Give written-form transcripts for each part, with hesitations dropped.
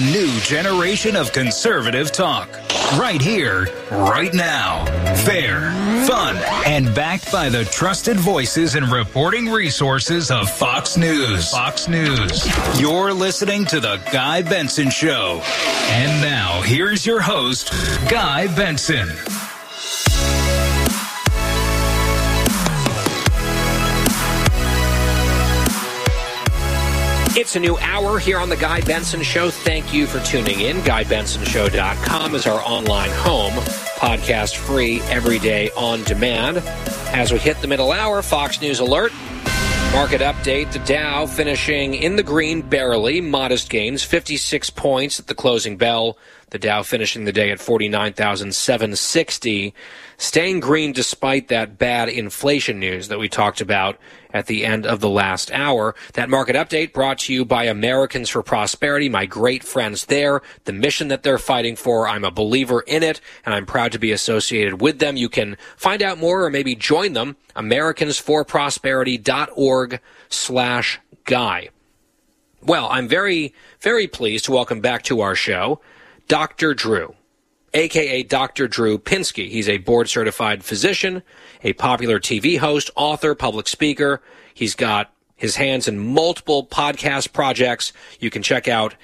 new generation of conservative talk. Right here, right now. Fair, fun, and backed by the trusted voices and reporting resources of Fox News. Fox News. You're listening to The Guy Benson Show. And now, here's your host, Guy Benson. It's a new hour here on The Guy Benson Show. Thank you for tuning in. GuyBensonShow.com is our online home. Podcast free every day on demand. As we hit the middle hour, Fox News alert. Market update. The Dow finishing in the green barely. Modest gains. 56 points at the closing bell. The Dow finishing the day at 49,760. Staying green despite that bad inflation news that we talked about at the end of the last hour. That market update brought to you by Americans for Prosperity, my great friends there, the mission that they're fighting for. I'm a believer in it, and I'm proud to be associated with them. You can find out more or maybe join them, americansforprosperity.org/guy. Well, I'm very, very pleased to welcome back to our show Dr. Drew, a.k.a. Dr. Drew Pinsky. He's a board-certified physician, a popular TV host, author, public speaker. He's got his hands in multiple podcast projects. You can check out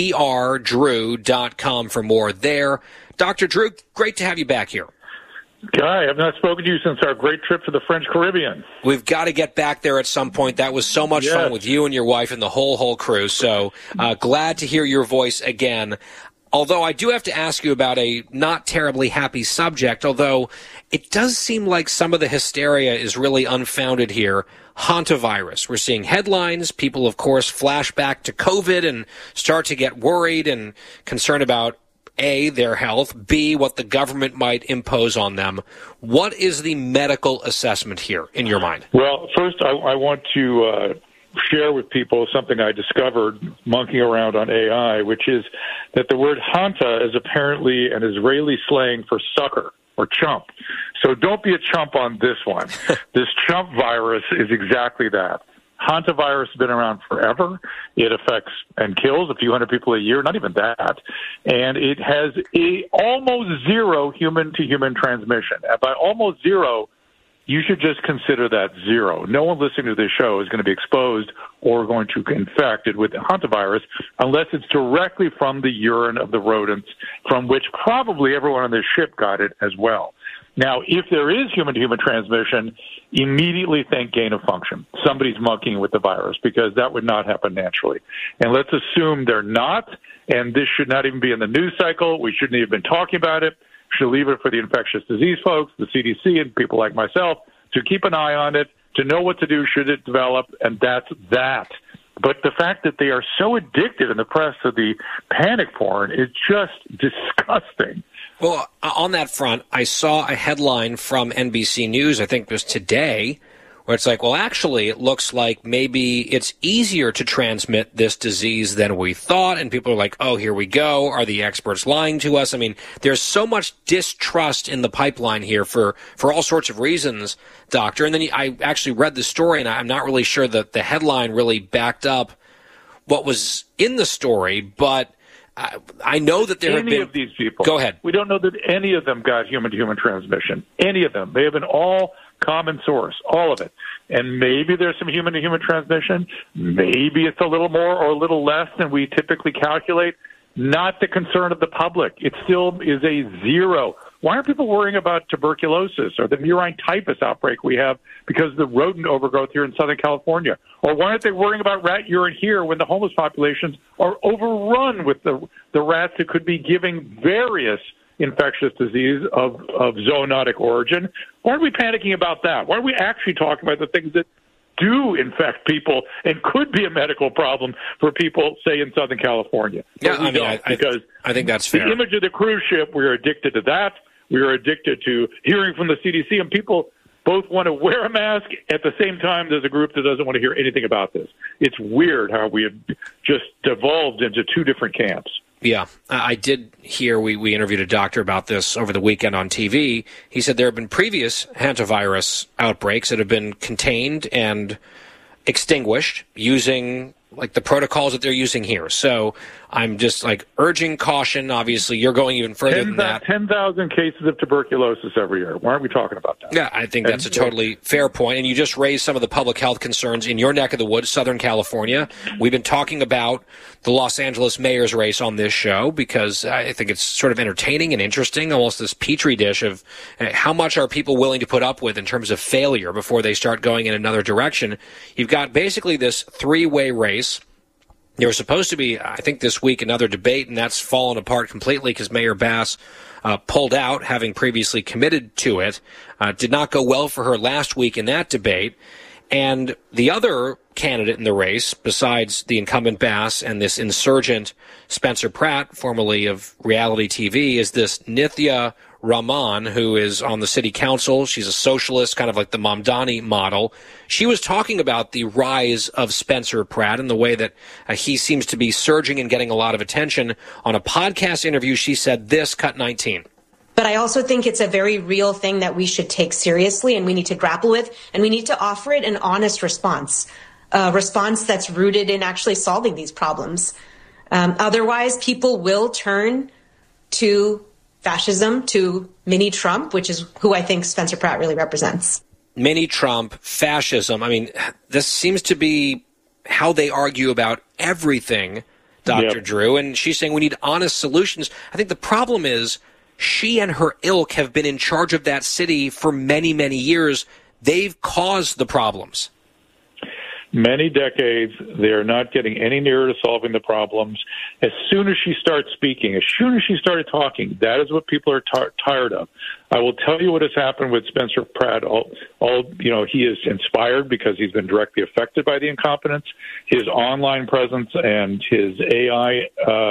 drdrew.com for more there. Dr. Drew, great to have you back here. Guy, I've not spoken to you since our great trip to the French Caribbean. We've got to get back there at some point. That was so much fun with you and your wife and the whole crew. So glad to hear your voice again. Although I do have to ask you about a not terribly happy subject, although it does seem like some of the hysteria is really unfounded here. Hantavirus. We're seeing headlines. People, of course, flash back to COVID and start to get worried and concerned about, A, their health, B, what the government might impose on them. What is the medical assessment here in your mind? Well, first, I want to share with people something I discovered monkeying around on AI, which is that the word Hanta is apparently an Israeli slang for sucker or chump. So don't be a chump on this one. This chump virus is exactly that. Hantavirus has been around forever. It affects and kills a few hundred people a year, not even that. And it has almost zero human-to-human transmission. And by almost zero, you should just consider that zero. No one listening to this show is going to be exposed or going to get infected with the hantavirus unless it's directly from the urine of the rodents, from which probably everyone on this ship got it as well. Now, if there is human-to-human transmission, immediately think gain of function. Somebody's monkeying with the virus, because that would not happen naturally. And let's assume they're not, and this should not even be in the news cycle. We shouldn't even been talking about it. Should leave it for the infectious disease folks, the CDC, and people like myself to keep an eye on it, to know what to do should it develop, and that's that. But the fact that they are so addicted in the press to the panic porn is just disgusting. Well, on that front, I saw a headline from NBC News, I think it was today, where it's like, well, actually, it looks like maybe it's easier to transmit this disease than we thought. And people are like, oh, here we go. Are the experts lying to us? I mean, there's so much distrust in the pipeline here for all sorts of reasons, Doctor. And then I actually read the story, and I'm not really sure that the headline really backed up what was in the story, but I know that there have been... Any of these people. Go ahead. We don't know that any of them got human-to-human transmission. Any of them. They have been all common source, all of it. And maybe there's some human-to-human transmission. Maybe it's a little more or a little less than we typically calculate. Not the concern of the public. It still is a zero. Why aren't people worrying about tuberculosis or the murine typhus outbreak we have because of the rodent overgrowth here in Southern California? Or why aren't they worrying about rat urine here when the homeless populations are overrun with the rats that could be giving various infectious disease of zoonotic origin? Why aren't we panicking about that? Why aren't we actually talking about the things that do infect people and could be a medical problem for people, say, in Southern California? Yeah, I mean, I think that's fair. The image of the cruise ship, we're addicted to that. We are addicted to hearing from the CDC, and people both want to wear a mask at the same time. There's a group that doesn't want to hear anything about this. It's weird how we have just devolved into two different camps. Yeah, I did hear we interviewed a doctor about this over the weekend on TV. He said there have been previous hantavirus outbreaks that have been contained and extinguished using like the protocols that they're using here. So I'm just like urging caution. Obviously, you're going even further than that. 10,000 cases of tuberculosis every year. Why aren't we talking about that? Yeah, I think that's a totally fair point. And you just raised some of the public health concerns in your neck of the woods, Southern California. We've been talking about the Los Angeles mayor's race on this show because I think it's sort of entertaining and interesting, almost this petri dish of how much are people willing to put up with in terms of failure before they start going in another direction. You've got basically this three-way race. There was supposed to be, I think, this week another debate, and that's fallen apart completely because Mayor Bass pulled out, having previously committed to it. Did not go well for her last week in that debate. And the other candidate in the race, besides the incumbent Bass and this insurgent Spencer Pratt, formerly of reality TV, is this Nithya Raman, who is on the city council. She's a socialist, kind of like the Mamdani model. She was talking about the rise of Spencer Pratt and the way that he seems to be surging and getting a lot of attention. On a podcast interview, she said this, cut 19. But I also think it's a very real thing that we should take seriously and we need to grapple with, and we need to offer it an honest response, a response that's rooted in actually solving these problems. Otherwise, people will turn to fascism, to mini Trump, which is who I think Spencer Pratt really represents. Mini Trump, fascism. I mean, this seems to be how they argue about everything, Dr. Yep. Drew. And she's saying we need honest solutions. I think the problem is she and her ilk have been in charge of that city for many, many years. They've caused the problems. Many decades, they are not getting any nearer to solving the problems. As soon as she starts speaking, as soon as she started talking, that is what people are tired of. I will tell you what has happened with Spencer Pratt. He is inspired because he's been directly affected by the incompetence. His online presence and his AI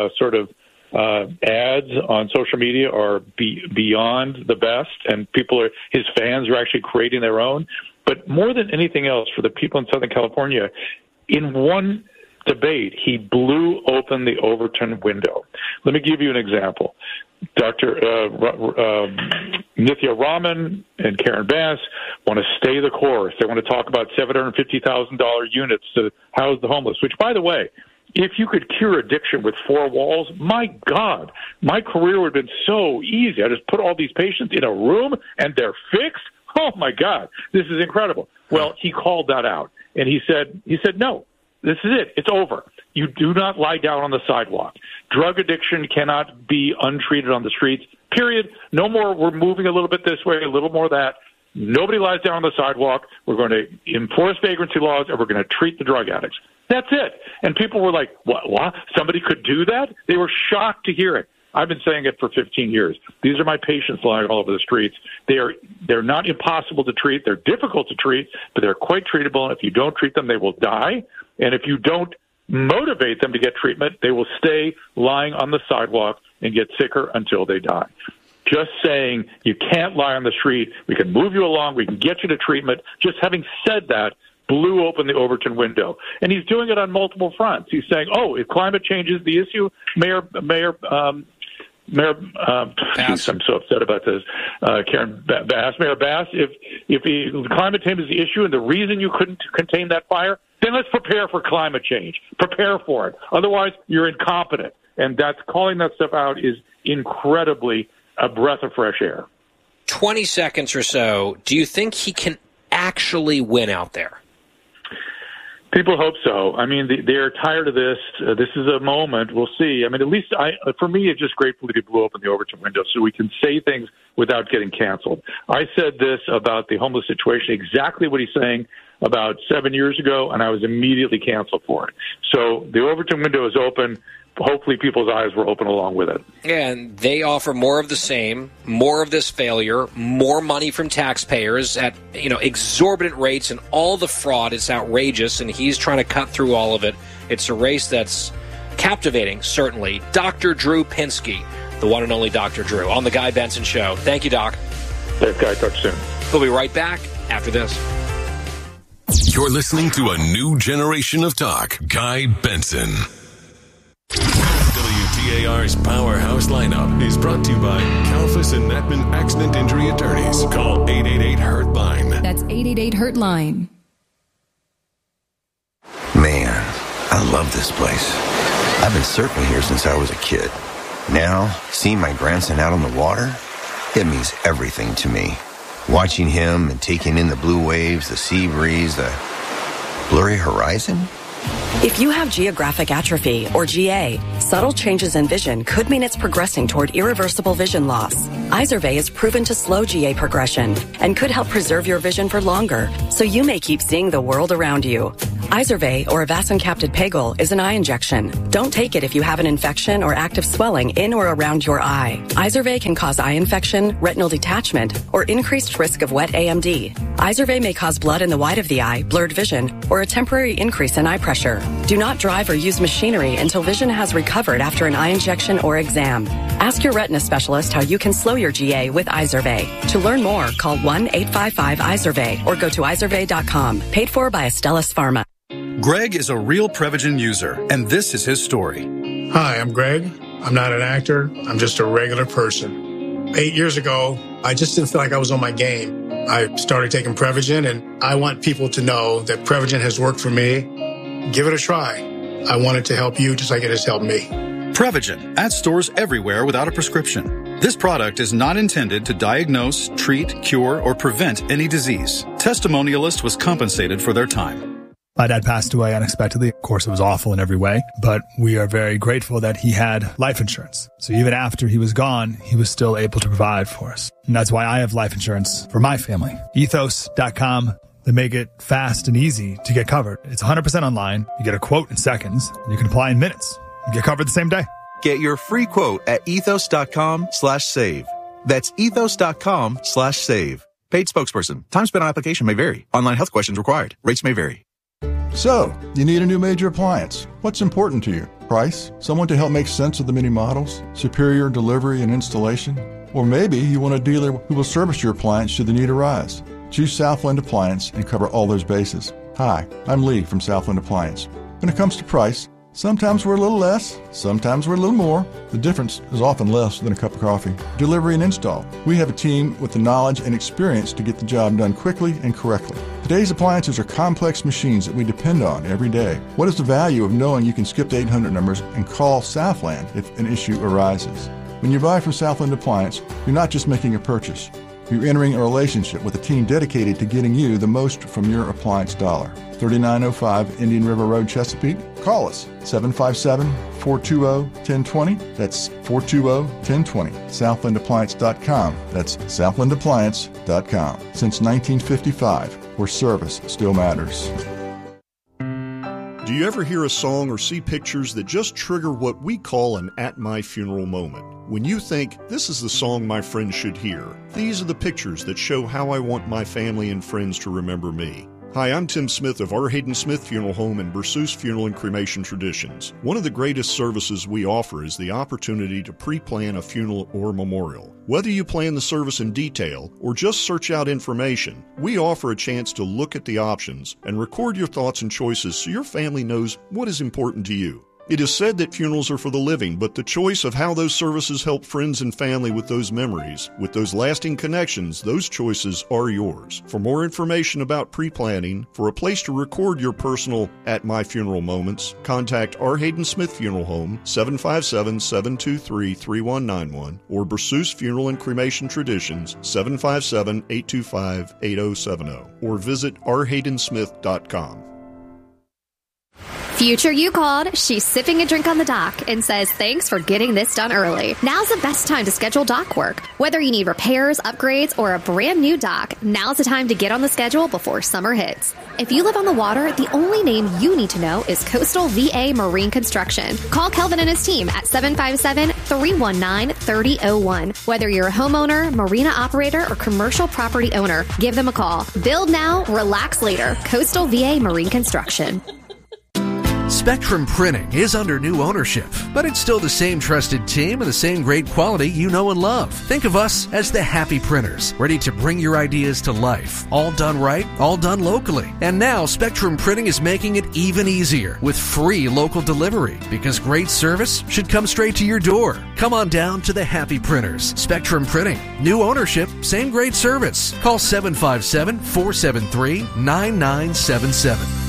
ads on social media are beyond the best, and his fans are actually creating their own. But more than anything else, for the people in Southern California, in one debate, he blew open the Overton window. Let me give you an example. Dr. Nithya Raman and Karen Bass want to stay the course. They want to talk about $750,000 units to house the homeless, which, by the way, if you could cure addiction with 4 walls, my God, my career would have been so easy. I just put all these patients in a room and they're fixed. Oh, my God, this is incredible. Well, he called that out, and he said, no, this is it. It's over. You do not lie down on the sidewalk. Drug addiction cannot be untreated on the streets, period. No more, we're moving a little bit this way, a little more that. Nobody lies down on the sidewalk. We're going to enforce vagrancy laws, and we're going to treat the drug addicts. That's it. And people were like, what? Somebody could do that? They were shocked to hear it. I've been saying it for 15 years. These are my patients lying all over the streets. They're not impossible to treat. They're difficult to treat, but they're quite treatable. And if you don't treat them, they will die. And if you don't motivate them to get treatment, they will stay lying on the sidewalk and get sicker until they die. Just saying you can't lie on the street. We can move you along. We can get you to treatment. Just having said that, blew open the Overton window. And he's doing it on multiple fronts. He's saying, if climate change is the issue, Mayor Bass. I'm so upset about this. Karen Bass, Mayor Bass, if climate change is the issue and the reason you couldn't contain that fire, then let's prepare for climate change. Prepare for it. Otherwise, you're incompetent. And calling that stuff out is incredibly a breath of fresh air. 20 seconds or so. Do you think he can actually win out there? People hope so. I mean, they're tired of this. This is a moment. We'll see. I mean, at least for me, it's just grateful that he blew open the Overton window so we can say things without getting canceled. I said this about the homeless situation, exactly what he's saying about 7 years ago, and I was immediately canceled for it. So the Overton window is open. Hopefully people's eyes were open along with it. And they offer more of the same, more of this failure, more money from taxpayers at exorbitant rates, and all the fraud. It's outrageous, and he's trying to cut through all of it. It's a race that's captivating, certainly. Dr. Drew Pinsky, the one and only Dr. Drew, on The Guy Benson Show. Thank you, Doc. Thanks, Guy. Talk soon. We'll be right back after this. You're listening to a new generation of talk. Guy Benson. WTAR's Powerhouse Lineup is brought to you by Kalfas and Netman Accident Injury Attorneys. Call 888-HURT-LINE. That's 888-HURT-LINE. Man, I love this place. I've been surfing here since I was a kid. Now, seeing my grandson out on the water, it means everything to me. Watching him and taking in the blue waves, the sea breeze, the blurry horizon. If you have geographic atrophy, or GA, subtle changes in vision could mean it's progressing toward irreversible vision loss. Izervay is proven to slow GA progression and could help preserve your vision for longer, so you may keep seeing the world around you. Izervay, or avacincaptad pegol, is an eye injection. Don't take it if you have an infection or active swelling in or around your eye. Izervay can cause eye infection, retinal detachment, or increased risk of wet AMD. Izervay may cause blood in the white of the eye, blurred vision, or a temporary increase in eye pressure. Do not drive or use machinery until vision has recovered after an eye injection or exam. Ask your retina specialist how you can slow your GA with Izervay. To learn more, call 1-855-IZERVAY or go to izervay.com. Paid for by Astellas Pharma. Greg is a real Prevagen user, and this is his story. Hi, I'm Greg. I'm not an actor. I'm just a regular person. 8 years ago, I just didn't feel like I was on my game. I started taking Prevagen, and I want people to know that Prevagen has worked for me. Give it a try. I want it to help you just like it has helped me. Prevagen, at stores everywhere without a prescription. This product is not intended to diagnose, treat, cure, or prevent any disease. Testimonialist was compensated for their time. My dad passed away unexpectedly. Of course, it was awful in every way, but we are very grateful that he had life insurance. So even after he was gone, he was still able to provide for us. And that's why I have life insurance for my family. Ethos.com. They make it fast and easy to get covered. It's 100% online. You get a quote in seconds. You can apply in minutes. You get covered the same day. Get your free quote at ethos.com/save. That's ethos.com/save. Paid spokesperson. Time spent on application may vary. Online health questions required. Rates may vary. So, you need a new major appliance. What's important to you? Price? Someone to help make sense of the many models? Superior delivery and installation? Or maybe you want a dealer who will service your appliance should the need arise. Choose Southland Appliance and cover all those bases. Hi, I'm Lee from Southland Appliance. When it comes to price, sometimes we're a little less, sometimes we're a little more. The difference is often less than a cup of coffee. Delivery and install. We have a team with the knowledge and experience to get the job done quickly and correctly. Today's appliances are complex machines that we depend on every day. What is the value of knowing you can skip the 800 numbers and call Southland if an issue arises? When you buy from Southland Appliance, you're not just making a purchase. You're entering a relationship with a team dedicated to getting you the most from your appliance dollar. 3905 Indian River Road, Chesapeake. Call us, 757-420-1020. That's 420-1020. SouthlandAppliance.com. That's SouthlandAppliance.com. Since 1955, where service still matters. Do you ever hear a song or see pictures that just trigger what we call an at my funeral moment? When you think, this is the song my friends should hear, these are the pictures that show how I want my family and friends to remember me. Hi, I'm Tim Smith of R. Hayden Smith Funeral Home and Berceuse Funeral and Cremation Traditions. One of the greatest services we offer is the opportunity to pre-plan a funeral or memorial. Whether you plan the service in detail or just search out information, we offer a chance to look at the options and record your thoughts and choices so your family knows what is important to you. It is said that funerals are for the living, but the choice of how those services help friends and family with those memories, with those lasting connections, those choices are yours. For more information about pre-planning, for a place to record your personal At My Funeral moments, contact R. Hayden Smith Funeral Home, 757-723-3191, or Berceuse Funeral and Cremation Traditions, 757-825-8070, or visit rhaydensmith.com. Future you called. She's sipping a drink on the dock and says, thanks for getting this done early. Now's the best time to schedule dock work. Whether you need repairs, upgrades, or a brand new dock, now's the time to get on the schedule before summer hits. If you live on the water, the only name you need to know is Coastal VA Marine Construction. Call Kelvin and his team at 757-319-3001. Whether you're a homeowner, marina operator, or commercial property owner, give them a call. Build now, relax later. Coastal VA Marine Construction. Spectrum Printing is under new ownership, but it's still the same trusted team and the same great quality you know and love. Think of us as the Happy Printers, ready to bring your ideas to life. All done right, all done locally. And now Spectrum Printing is making it even easier with free local delivery, because great service should come straight to your door. Come on down to the Happy Printers. Spectrum Printing. New ownership, same great service. Call 757-473-9977.